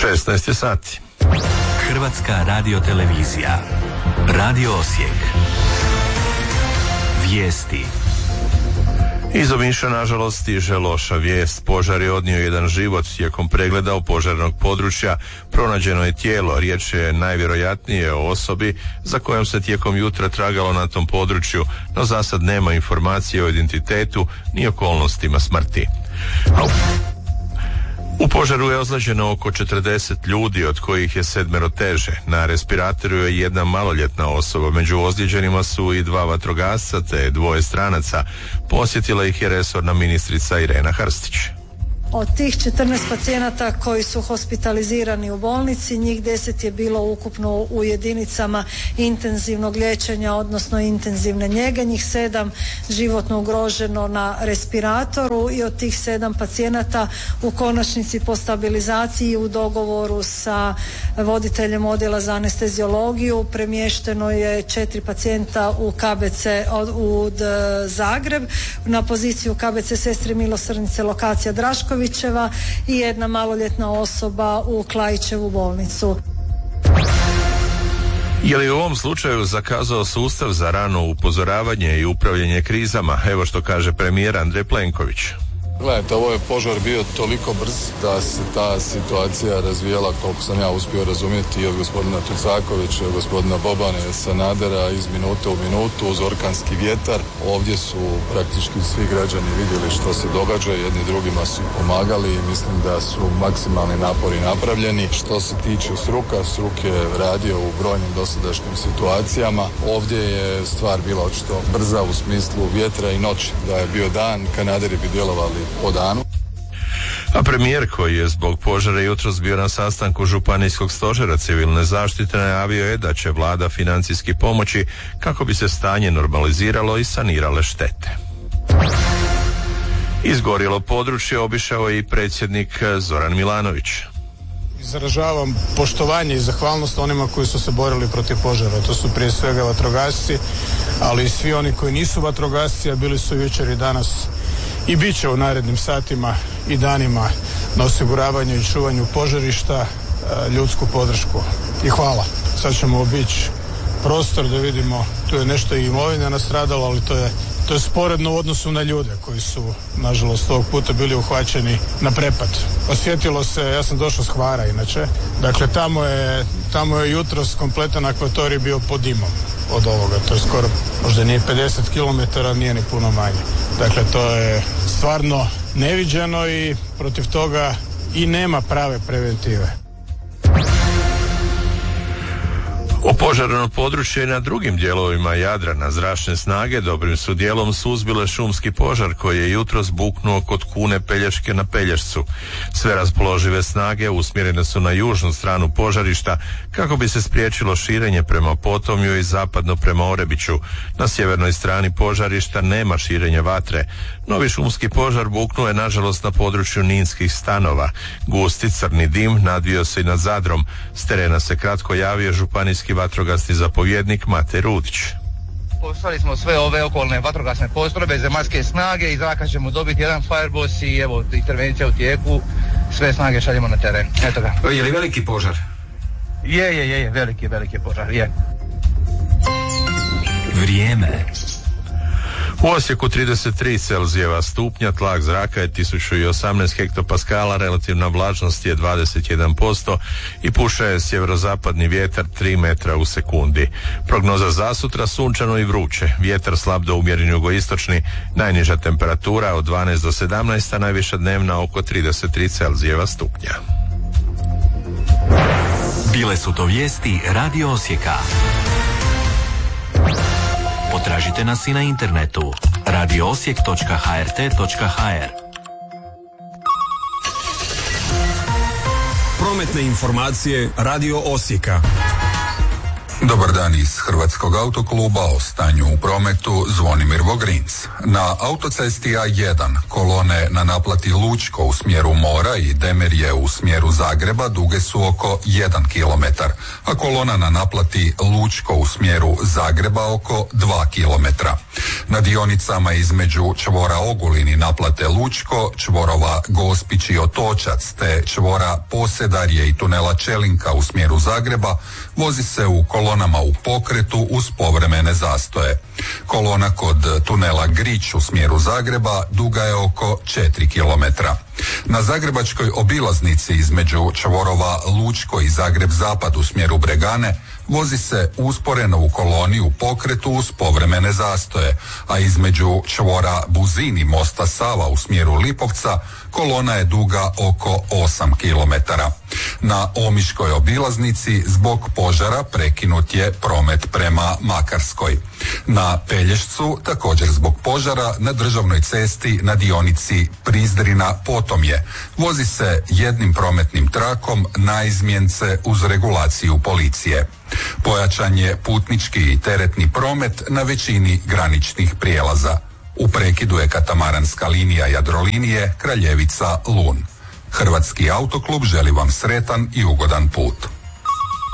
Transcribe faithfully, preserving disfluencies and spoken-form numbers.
šesnaest je sati. Hrvatska radiotelevizija. Radio Osijek. Vijesti. Iz Omiša, nažalost, stiže loša vijest. Požar je odnio jedan život. Tijekom pregleda u požarnog područja pronađeno je tijelo. Riječ je najvjerojatnije o osobi za kojom se tijekom jutra tragalo na tom području, no za sad nema informacije o identitetu ni okolnostima smrti. U požaru je ozlijeđeno oko četrdeset ljudi, od kojih je sedmero teže. Na respiratoru je jedna maloljetna osoba. Među ozlijeđenima su i dva vatrogasca te dvoje stranaca. Posjetila ih je resorna ministrica Irena Hrstić. Od tih četrnaest pacijenata koji su hospitalizirani u bolnici, njih deset je bilo ukupno u jedinicama intenzivnog liječenja, odnosno intenzivne njege, njih sedam životno ugroženo na respiratoru i od tih sedam pacijenata u konačnici po stabilizaciji u dogovoru sa voditeljem odjela za anesteziologiju premješteno je četiri pacijenta u K B C u Zagreb, na poziciju K B C Sestre milosrdnice lokacija Drašković i jedna maloljetna osoba u Klajićevu bolnicu. Je li u ovom slučaju zakazao sustav za rano upozoravanje i upravljanje krizama? Evo što kaže premijer Andrej Plenković. Gledajte, ovo je požar bio toliko brz da se ta situacija razvijala, koliko sam ja uspio razumjeti, i od gospodina Tucakovića, i od gospodina Bobana i Sanadera, iz minute u minutu, uz orkanski vjetar. Ovdje su praktički svi građani vidjeli što se događa, jedni drugima su pomagali i mislim da su maksimalni napori napravljeni. Što se tiče struka, struk je radio u brojnim dosadašnjim situacijama. Ovdje je stvar bila očito brza u smislu vjetra i noći. Da je bio dan, kanaderi bi djelovali po danu. A premijer, koji je zbog požara jutros bio na sastanku županijskog stožera civilne zaštite, najavio je da će vlada financijski pomoći kako bi se stanje normaliziralo i sanirale štete. Izgorjelo područje obišao je i predsjednik Zoran Milanović. Izražavam poštovanje i zahvalnost onima koji su se borili protiv požara. To su prije svega vatrogasci, ali i svi oni koji nisu vatrogasci, a bili su jučer i danas i bit će u narednim satima i danima na osiguravanju i čuvanju požarišta ljudsku podršku. I hvala. Sad ćemo obići prostor da vidimo, tu je nešto i imovine nastradalo, ali to je, to je sporedno u odnosu na ljude koji su, nažalost, ovog puta bili uhvaćeni na prepad. Osjetilo se, ja sam došao s Hvara inače, dakle tamo je, tamo je jutros kompletan akvatorij bio pod dimom od ovoga, to je skoro, možda nije pedeset kilometara, nije ni puno manje. Dakle, to je stvarno neviđeno i protiv toga i nema prave preventive. Opožareno područje i na drugim dijelovima Jadrana. Zračne snage dobrim su dijelom suzbile šumski požar koji je jutros buknuo kod Kune Pelješke na Pelješcu. Sve raspoložive snage usmjerene su na južnu stranu požarišta kako bi se spriječilo širenje prema Potomju i zapadno prema Orebiću. Na sjevernoj strani požarišta nema širenja vatre. Novi šumski požar buknuo je nažalost na području Ninskih stanova. Gusti crni dim nadvio se i nad Zadrom. S terena se kratko javio županijski vatrogasni zapovjednik Mate Rudić. Poslali smo sve ove okolne vatrogasne postrojbe, zemaljske snage, iz zraka ćemo dobiti jedan fireboss i evo, intervencija u tijeku, sve snage šaljemo na teren. Eto ga. Je li veliki požar? Je, je, je, je, veliki, veliki požar, je. Vrijeme. U Osijeku trideset tri Celzijeva stupnja, tlak zraka je tisuću osamnaest hektopaskala, relativna vlažnost je dvadeset jedan posto i puše je sjeverozapadni vjetar tri metra u sekundi. Prognoza za sutra sunčano i vruće, vjetar slab do umjeren jugoistočni, najniža temperatura od dvanaest do sedamnaest, a najviša dnevna oko trideset tri Celzijeva stupnja. Bile su to vijesti Radio Osijeka. Potražite nas i na internetu radio osijek točka h r t točka h r. Prometne informacije Radio Osijeka. Dobar dan iz Hrvatskog autokluba, o stanju u prometu Zvonimir Vogrinc. Na autocesti A jedan kolone na naplati Lučko u smjeru Mora i Demerje u smjeru Zagreba duge su oko jedan kilometar, a kolona na naplati Lučko u smjeru Zagreba oko dva kilometra. Na dionicama između čvora Ogulin i naplate Lučko, čvorova Gospić i Otočac te čvora Posedarje i tunela Čelinka u smjeru Zagreba vozi se u kolonama u pokretu uz povremene zastoje. Kolona kod tunela Grič u smjeru Zagreba duga je oko četiri kilometra. Na zagrebačkoj obilaznici između čvorova Lučko i Zagreb Zapad u smjeru Bregane vozi se usporeno u koloni u pokretu uz povremene zastoje, a između čvora Buzin i mosta Sava u smjeru Lipovca kolona je duga oko osam kilometara. Na Omiškoj obilaznici zbog požara prekinut je promet prema Makarskoj. Na Pelješcu također zbog požara na državnoj cesti na dionici Prizdrina Potomje vozi se jednim prometnim trakom naizmjence uz regulaciju policije. Pojačan je putnički i teretni promet na većini graničnih prijelaza. U prekidu je katamaranska linija Jadrolinije Kraljevica-Lun. Hrvatski autoklub želi vam sretan i ugodan put.